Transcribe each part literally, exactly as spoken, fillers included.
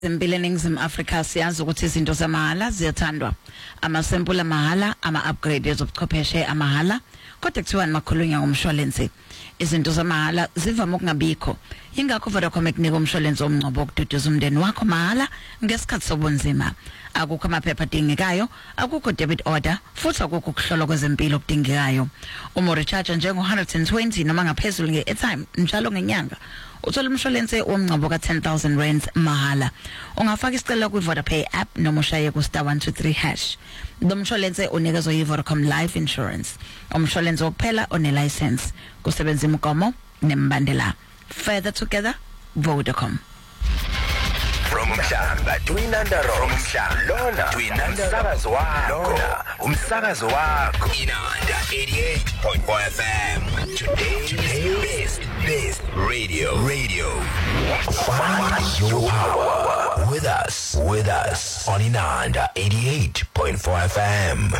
Impilo eNingizimu Afrika siyazi ukuthi izinto zamahala ziyathandwa. Amasempula mahala, ama-upgrade ezobuchwepheshe amahala. Kodwa kuthiwa makhulunywa ngomshwalense. Izinto zamahala zivame ukungabikho. Yingakho Vodacom ekunika umshwalense omngcwabo okududuza umndeni wakho mahala ngesikhathi sobunzima. Akukho amaphepha adingekayo, akukho debit order, futhi akukho ukuhlolwa kwezempilo okudingekayo. Uma recharge njengo one hundred twenty noma ngaphezulu nge-airtime njalo ngenyanga, uthola umshwalense womngcwabo ka ten thousand rands mahala. Ungafaka isicelo ku Vodapay app noma ushaye ku star one two three hash. Lo mshwalense unikezwe yi Vodacom Life Insurance. Umshwalense wokuphela one license. Kusebenza imgomo nembandela. Further together, Vodacom. From Mhlanga to Inandaro, from Mhlanga Lona to Inandaro, Lona, umsakazo wako, Inanda eighty-eight point four F M. Today's best, best radio, radio. Find your power with us, with us on Inanda eighty-eight point four F M.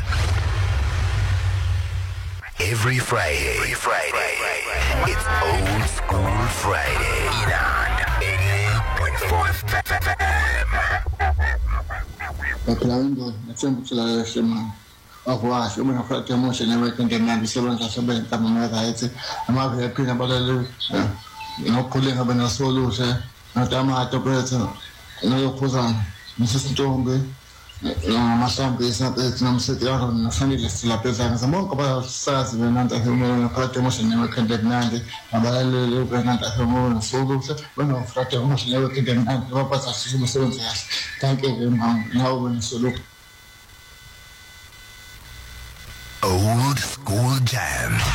Every Friday, every Friday, it's Old School Friday. Inanda eighty-eight point four F M. Hablando, hacemos la semana. Agua, yo me acuerdo que hemos en el que me hicieron la semana caminada ese. Además, que pina para el no pueden haber no solo, no te amas a tu preso. No lo pusan, no se siente hombre. No más amplio, no se tiraron, no son ni la pesa. No somos capaces de hacer nada, hacemos fratelemos en el que tenemos. Ahora le preguntan hacemos solo, bueno, fratelemos en el que tenemos. Va a pasar si somos solo. Thank you, no solo. Old School Jam.